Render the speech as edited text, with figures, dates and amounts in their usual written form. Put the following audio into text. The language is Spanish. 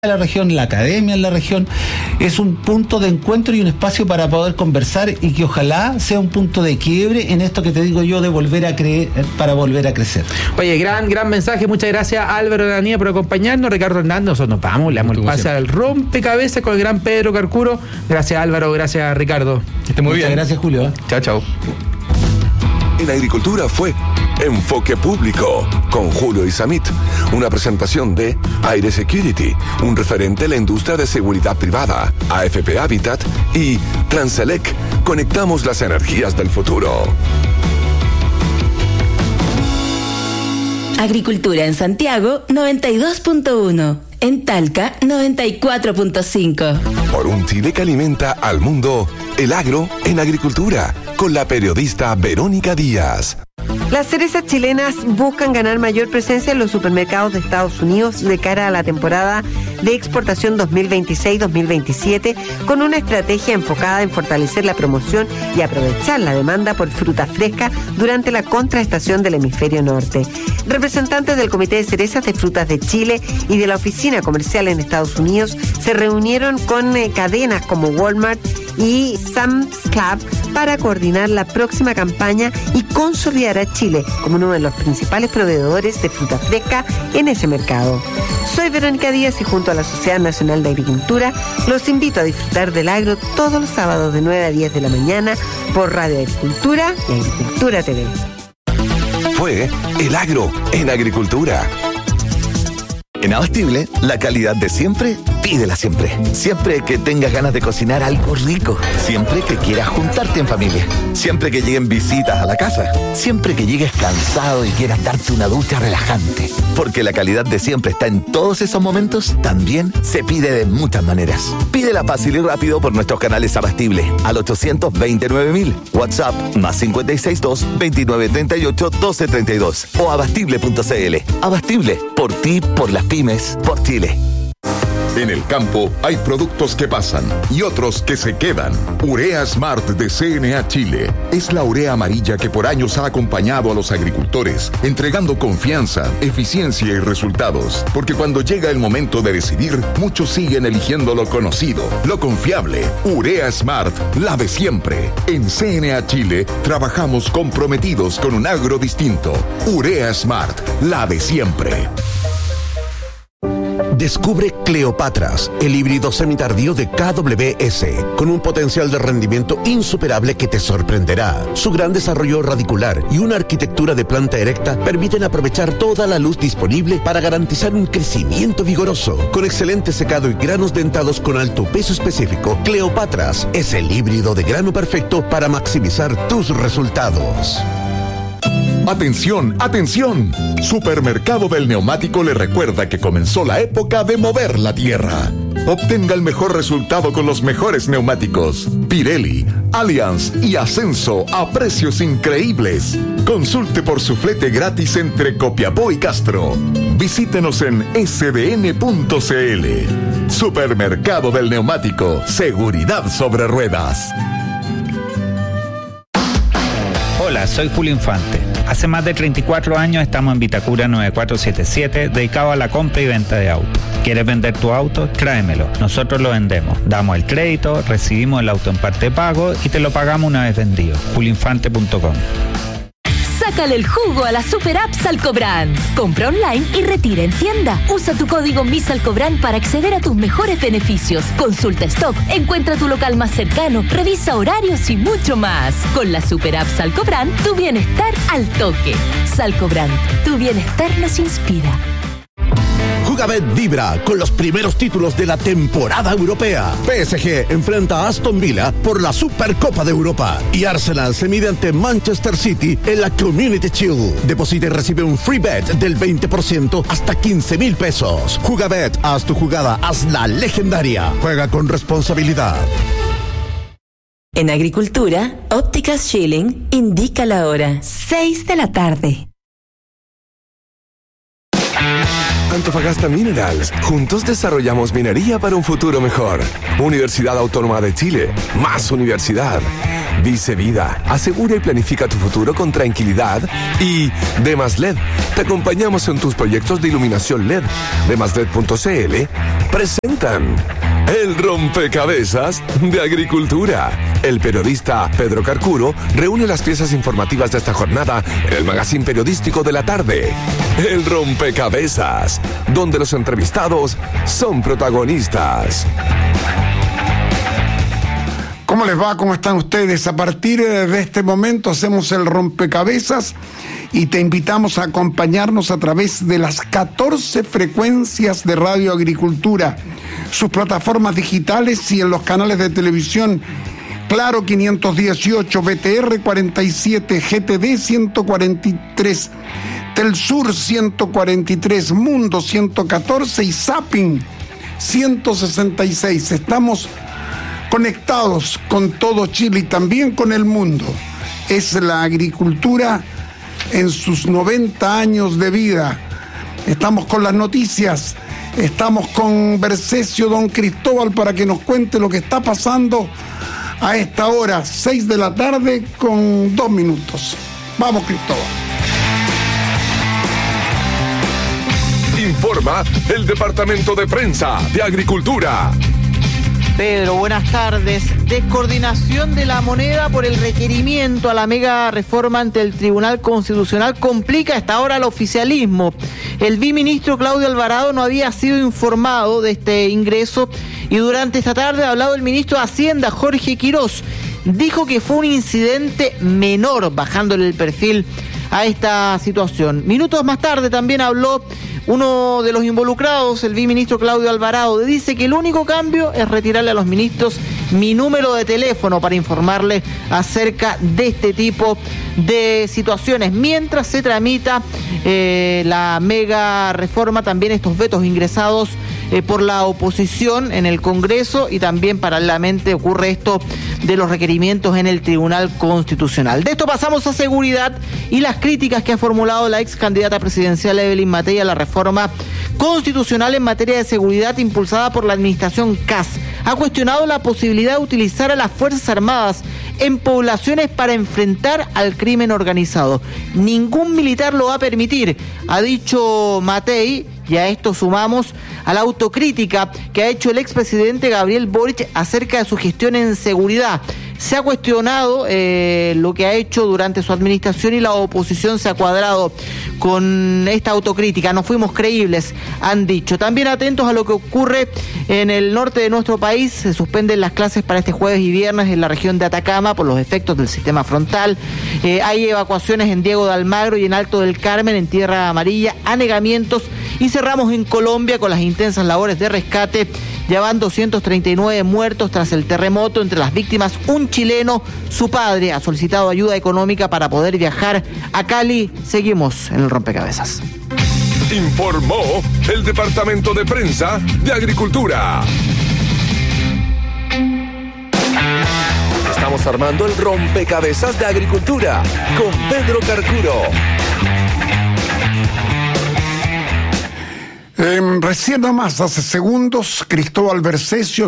de la región, la academia en la región, es un punto de encuentro y un espacio para poder conversar y que ojalá sea un punto de quiebre en esto que te digo yo de volver a creer, para volver a crecer. Oye, gran mensaje, muchas gracias Álvaro Danía por acompañarnos, Ricardo Hernández, nosotros nos vamos, le damos el pase al rompecabezas con el gran Pedro Carcuro. Gracias Álvaro, gracias Ricardo. Que esté muy bien. Gracias Julio. Chao. En agricultura fue Enfoque Público con Julio Isamit, una presentación de Aire Security, un referente en la industria de seguridad privada, AFP Habitat y Transelec. Conectamos las energías del futuro. Agricultura en Santiago 92.1, en Talca 94.5. Por un Chile que alimenta al mundo, el agro en agricultura, con la periodista Verónica Díaz. Las cerezas chilenas buscan ganar mayor presencia en los supermercados de Estados Unidos de cara a la temporada de exportación 2026-2027, con una estrategia enfocada en fortalecer la promoción y aprovechar la demanda por fruta fresca durante la contraestación del hemisferio norte. Representantes del Comité de Cerezas de Frutas de Chile y de la Oficina Comercial en Estados Unidos se reunieron con cadenas como Walmart y Sam's Club para coordinar la próxima campaña y consolidar a Chile como uno de los principales proveedores de fruta fresca en ese mercado. Soy Verónica Díaz y junto a la Sociedad Nacional de Agricultura los invito a disfrutar del agro todos los sábados de 9 a 10 de la mañana por Radio Agricultura y Agricultura TV. Fue el agro en agricultura. En Abastible, la calidad de siempre, pídela siempre. Siempre que tengas ganas de cocinar algo rico. Siempre que quieras juntarte en familia. Siempre que lleguen visitas a la casa. Siempre que llegues cansado y quieras darte una ducha relajante. Porque la calidad de siempre está en todos esos momentos, también se pide de muchas maneras. Pídela fácil y rápido por nuestros canales Abastible al 829.000, WhatsApp +562 2938 1232 o abastible.cl. Abastible, por ti, por las pymes, por Chile. En el campo hay productos que pasan y otros que se quedan. Urea Smart de CNA Chile es la urea amarilla que por años ha acompañado a los agricultores, entregando confianza, eficiencia y resultados. Porque cuando llega el momento de decidir, muchos siguen eligiendo lo conocido, lo confiable. Urea Smart, la de siempre. En CNA Chile trabajamos comprometidos con un agro distinto. Urea Smart, la de siempre. Descubre Cleopatras, el híbrido semitardío de KWS, con un potencial de rendimiento insuperable que te sorprenderá. Su gran desarrollo radicular y una arquitectura de planta erecta permiten aprovechar toda la luz disponible para garantizar un crecimiento vigoroso. Con excelente secado y granos dentados con alto peso específico, Cleopatras es el híbrido de grano perfecto para maximizar tus resultados. ¡Atención, atención! Supermercado del Neumático le recuerda que comenzó la época de mover la tierra. Obtenga el mejor resultado con los mejores neumáticos. Pirelli, Allianz y Ascenso a precios increíbles. Consulte por su flete gratis entre Copiapó y Castro. Visítenos en sdn.cl. Supermercado del Neumático. Seguridad sobre ruedas. Hola, soy Julio Infante. Hace más de 34 años estamos en Vitacura 9477, dedicado a la compra y venta de autos. ¿Quieres vender tu auto? Tráemelo. Nosotros lo vendemos. Damos el crédito, recibimos el auto en parte de pago y te lo pagamos una vez vendido. julioinfante.com. Sácale el jugo a la super app Salcobrand. Compra online y retira en tienda. Usa tu código MISALCOBRAND para acceder a tus mejores beneficios. Consulta stock, encuentra tu local más cercano, revisa horarios y mucho más. Con la super app Salcobrand, tu bienestar al toque. Salcobrand, tu bienestar nos inspira. Jugabet vibra con los primeros títulos de la temporada europea. PSG enfrenta a Aston Villa por la Supercopa de Europa y Arsenal se mide ante Manchester City en la Community Shield. Deposita y recibe un free bet del 20% hasta 15,000 pesos. Jugabet, haz tu jugada, hazla legendaria. Juega con responsabilidad. En agricultura, Ópticas Schilling indica la hora, 6 de la tarde. Antofagasta Minerals. Juntos desarrollamos minería para un futuro mejor. Universidad Autónoma de Chile. Más universidad. Dice Vida, asegura y planifica tu futuro con tranquilidad. Y DemasLed, te acompañamos en tus proyectos de iluminación LED. DemasLed.cl presentan El Rompecabezas de Agricultura. El periodista Pedro Carcuro reúne las piezas informativas de esta jornada en el magazine periodístico de la tarde. El Rompecabezas, donde los entrevistados son protagonistas. ¿Cómo les va? ¿Cómo están ustedes? A partir de este momento hacemos el rompecabezas y te invitamos a acompañarnos a través de las 14 frecuencias de Radio Agricultura, sus plataformas digitales y en los canales de televisión Claro 518, BTR 47, GTD 143, Telsur 143, Mundo 114 y Zapping 166. Estamos conectados con todo Chile y también con el mundo. Es la agricultura en sus 90 años de vida. Estamos con las noticias, estamos con Bercesio Don Cristóbal para que nos cuente lo que está pasando a esta hora, 6 de la tarde con 2 minutos. Vamos, Cristóbal. Informa el Departamento de Prensa de Agricultura. Pedro, buenas tardes. Descoordinación de la moneda por el requerimiento a la mega reforma ante el Tribunal Constitucional complica hasta ahora al oficialismo. El viceministro Claudio Alvarado no había sido informado de este ingreso y durante esta tarde ha hablado el ministro de Hacienda, Jorge Quirós. Dijo que fue un incidente menor, bajándole el perfil a esta situación. Minutos más tarde también habló uno de los involucrados, el viceministro Claudio Alvarado, dice que el único cambio es retirarle a los ministros mi número de teléfono para informarle acerca de este tipo de situaciones. Mientras se tramita la mega reforma, también estos vetos ingresados por la oposición en el Congreso y también paralelamente ocurre esto de los requerimientos en el Tribunal Constitucional. De esto pasamos a seguridad y las críticas que ha formulado la ex candidata presidencial Evelyn Matei a la reforma constitucional en materia de seguridad impulsada por la administración Kast. Ha cuestionado la posibilidad de utilizar a las Fuerzas Armadas en poblaciones para enfrentar al crimen organizado. Ningún militar lo va a permitir, ha dicho Matei. Y a esto sumamos a la autocrítica que ha hecho el expresidente Gabriel Boric acerca de su gestión en seguridad. Se ha cuestionado lo que ha hecho durante su administración y la oposición se ha cuadrado con esta autocrítica. No fuimos creíbles, han dicho. También atentos a lo que ocurre en el norte de nuestro país. Se suspenden las clases para este jueves y viernes en la región de Atacama por los efectos del sistema frontal. Hay evacuaciones en Diego de Almagro y en Alto del Carmen, en Tierra Amarilla, anegamientos. Y cerramos en Colombia con las intensas labores de rescate. Ya van 239 muertos tras el terremoto. Entre las víctimas, un chileno. Su padre ha solicitado ayuda económica para poder viajar a Cali. Seguimos en el rompecabezas. Informó el Departamento de Prensa de Agricultura. Estamos armando el rompecabezas de Agricultura con Pedro Carcuro. Recién nomás, hace segundos, Cristóbal Bercesio